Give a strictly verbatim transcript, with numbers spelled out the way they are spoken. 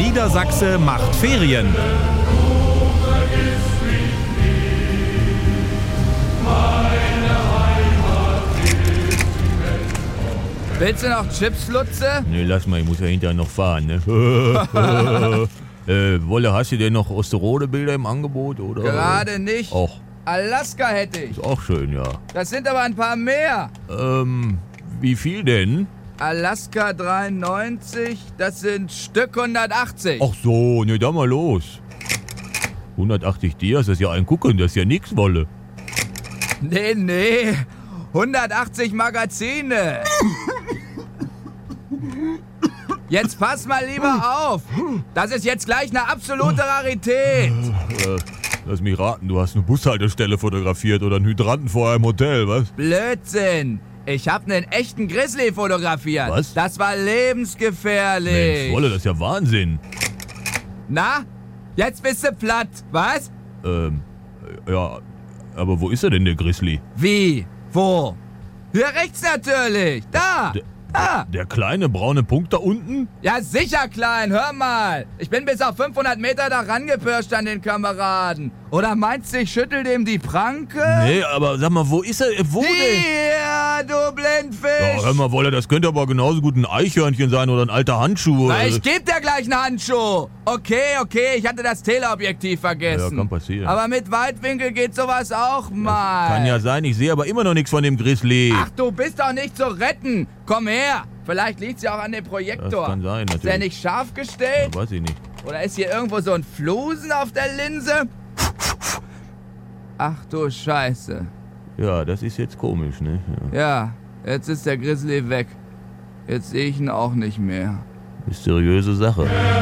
Niedersachse macht Ferien. Willst du noch Chips, Lutze? Nee, lass mal, ich muss ja hinterher noch fahren, ne? äh, Wolle, hast du denn noch Osterode-Bilder im Angebot, oder? Gerade nicht. Och, Alaska hätte ich. ist auch schön, ja. Das sind aber ein paar mehr. Ähm, wie viel denn? Alaska dreiundneunzig, das sind Stück hundertachtzig. Ach so, ne, dann mal los. hundertachtzig Dias, das ist ja ein Gucken, das ist ja nix, Wolle. Nee, nee. hundertachtzig Magazine. Jetzt pass mal lieber auf. Das ist jetzt gleich eine absolute Rarität. Äh, lass mich raten, du hast eine Bushaltestelle fotografiert oder einen Hydranten vor einem Hotel, was? Blödsinn. Ich hab einen echten Grizzly fotografiert. Was? Das war lebensgefährlich. Mensch, Wolle, das ist ja Wahnsinn. Na? Jetzt bist du platt, was? Ähm, ja, aber wo ist er denn, der Grizzly? Wie? Wo? Hier rechts natürlich. Da. Der, Da. der kleine braune Punkt da unten? Ja, sicher, Klein. Hör mal. Ich bin bis auf fünfhundert Meter da rangepirscht an den Kameraden. Oder meinst du, ich schüttel dem die Pranke? Nee, aber sag mal, wo ist er? Wo denn? Hier, du Blindfisch. Ja, hör mal, Wolle, das könnte aber genauso gut ein Eichhörnchen sein oder ein alter Handschuh. Na, also- ich geb dir gleich einen Handschuh. Okay, okay, ich hatte das Teleobjektiv vergessen. Ja, kann passieren. Aber mit Weitwinkel geht sowas auch mal. Kann ja sein, ich sehe aber immer noch nichts von dem Grizzly. Ach, du bist doch nicht zu retten. Komm her. Vielleicht liegt's ja auch an dem Projektor. Das kann sein, Ist der natürlich. nicht scharf gestellt? Ja, weiß ich nicht. Oder ist hier irgendwo so ein Flusen auf der Linse? Ach du Scheiße. Ja, das ist jetzt komisch, ne? Ja. Ja, jetzt ist der Grizzly weg. Jetzt sehe ich ihn auch nicht mehr. Mysteriöse Sache.